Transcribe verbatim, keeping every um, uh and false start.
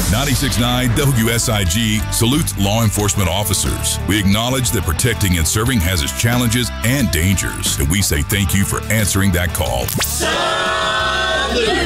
ninety-six point nine W S I G salutes law enforcement officers. We acknowledge that protecting and serving has its challenges and dangers, and we say thank you for answering that call.